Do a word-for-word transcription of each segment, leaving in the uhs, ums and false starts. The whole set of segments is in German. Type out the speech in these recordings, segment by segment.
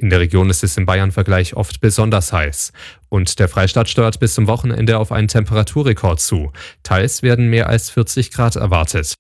In der Region ist es im Bayern-Vergleich oft besonders heiß. Und der Freistaat steuert bis zum Wochenende auf einen Temperaturrekord zu. Teils werden mehr als vierzig Grad erwartet.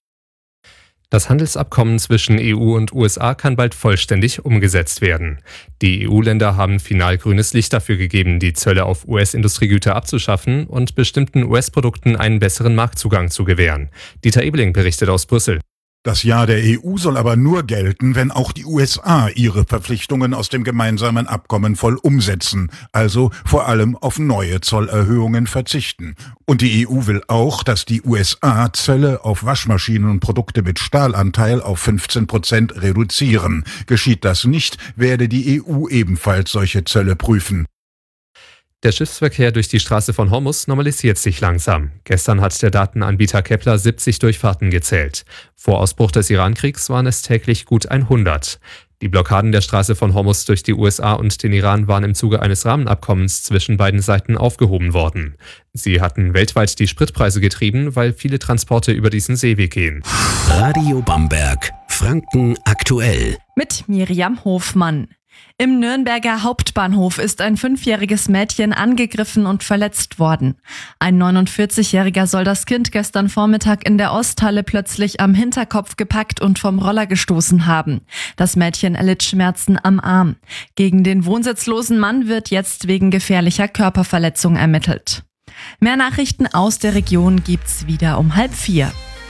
Das Handelsabkommen zwischen E U und U S A kann bald vollständig umgesetzt werden. Die E U-Länder haben final grünes Licht dafür gegeben, die Zölle auf U S-Industriegüter abzuschaffen und bestimmten U S-Produkten einen besseren Marktzugang zu gewähren. Dieter Ebeling berichtet aus Brüssel. Das Ja der E U soll aber nur gelten, wenn auch die U S A ihre Verpflichtungen aus dem gemeinsamen Abkommen voll umsetzen, also vor allem auf neue Zollerhöhungen verzichten. Und die E U will auch, dass die U S A Zölle auf Waschmaschinen und Produkte mit Stahlanteil auf fünfzehn Prozent reduzieren. Geschieht das nicht, werde die E U ebenfalls solche Zölle prüfen. Der Schiffsverkehr durch die Straße von Hormuz normalisiert sich langsam. Gestern hat der Datenanbieter Kepler siebzig Durchfahrten gezählt. Vor Ausbruch des Iran-Kriegs waren es täglich gut hundert. Die Blockaden der Straße von Hormuz durch die U S A und den Iran waren im Zuge eines Rahmenabkommens zwischen beiden Seiten aufgehoben worden. Sie hatten weltweit die Spritpreise getrieben, weil viele Transporte über diesen Seeweg gehen. Radio Bamberg, Franken aktuell. Mit Miriam Hofmann. Im Nürnberger Hauptbahnhof ist ein fünfjähriges Mädchen angegriffen und verletzt worden. Ein neunundvierzigjähriger soll das Kind gestern Vormittag in der Osthalle plötzlich am Hinterkopf gepackt und vom Roller gestoßen haben. Das Mädchen erlitt Schmerzen am Arm. Gegen den wohnsitzlosen Mann wird jetzt wegen gefährlicher Körperverletzung ermittelt. Mehr Nachrichten aus der Region gibt's wieder um halb vier.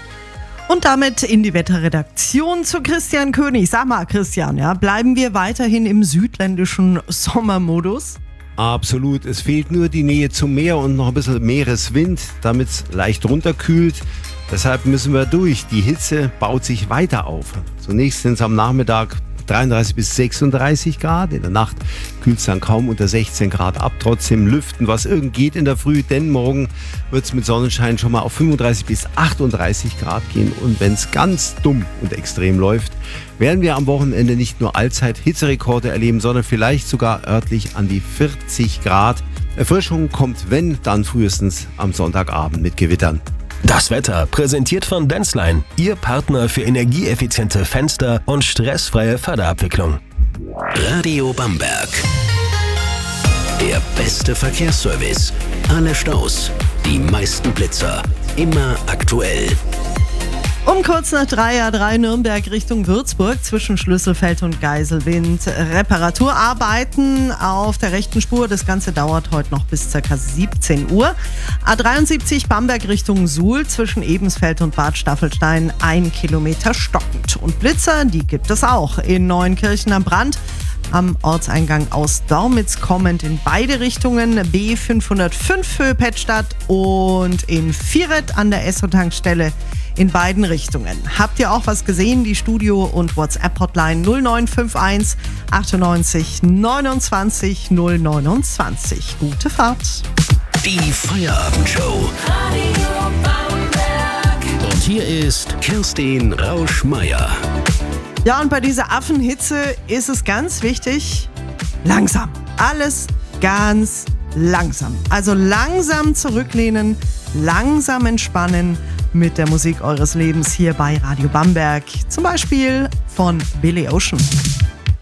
Und damit in die Wetterredaktion zu Christian König. Sag mal, Christian, ja, bleiben wir weiterhin im südländischen Sommermodus? Absolut. Es fehlt nur die Nähe zum Meer und noch ein bisschen Meereswind, damit es leicht runterkühlt. Deshalb müssen wir durch. Die Hitze baut sich weiter auf. Zunächst sind es am Nachmittag dreiunddreißig bis sechsunddreißig Grad. In der Nacht kühlt es dann kaum unter sechzehn Grad ab. Trotzdem lüften, was irgend geht in der Früh, denn morgen wird es mit Sonnenschein schon mal auf fünfunddreißig bis achtunddreißig Grad gehen. Und wenn es ganz dumm und extrem läuft, werden wir am Wochenende nicht nur Allzeit-Hitzerekorde erleben, sondern vielleicht sogar örtlich an die vierzig Grad. Erfrischung kommt, wenn, dann frühestens am Sonntagabend mit Gewittern. Das Wetter präsentiert von Denzlein, Ihr Partner für energieeffiziente Fenster und stressfreie Förderabwicklung. Radio Bamberg. Der beste Verkehrsservice. Alle Staus, die meisten Blitzer, immer aktuell. Um kurz nach drei A drei Nürnberg Richtung Würzburg zwischen Schlüsselfeld und Geiselwind. Reparaturarbeiten auf der rechten Spur. Das Ganze dauert heute noch bis ca. siebzehn Uhr. A dreiundsiebzig Bamberg Richtung Suhl zwischen Ebensfeld und Bad Staffelstein ein Kilometer stockend. Und Blitzer, die gibt es auch in Neuenkirchen am Brand. Am Ortseingang aus Dormitz kommend in beide Richtungen, B fünfhundertfünf Höhe Pettstadt und in Vieret an der Esso-Tankstelle in beiden Richtungen. Habt ihr auch was gesehen? Die Studio- und WhatsApp-Hotline null neun fünf eins achtundneunzig neunundzwanzig null neunundzwanzig. Gute Fahrt. Die Feierabendshow. Radio Bamberg. Und hier ist Kerstin Rausch-Meyer. Ja, und bei dieser Affenhitze ist es ganz wichtig, langsam. Alles ganz langsam. Also langsam zurücklehnen, langsam entspannen mit der Musik eures Lebens hier bei Radio Bamberg. Zum Beispiel von Billy Ocean.